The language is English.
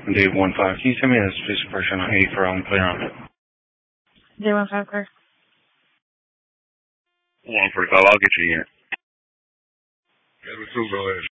Dave 15. Can you send me this piece of person on 8 for clear on it? J15 clear. 145, I'll get you here. Yeah, go ahead.